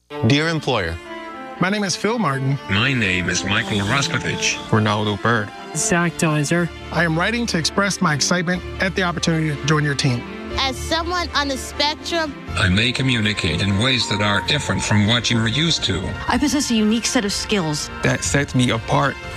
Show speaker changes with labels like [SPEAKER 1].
[SPEAKER 1] Dear employer,
[SPEAKER 2] My name is Phil Martin.
[SPEAKER 3] My name is Michael Raskovich.
[SPEAKER 4] Ronaldo Bird.
[SPEAKER 5] Zach Dizer.
[SPEAKER 2] I am writing to express my excitement at the opportunity to join your team.
[SPEAKER 6] As someone on the spectrum,
[SPEAKER 3] I may communicate in ways that are different from what you are used to.
[SPEAKER 7] I possess a unique set of skills
[SPEAKER 4] That sets me apart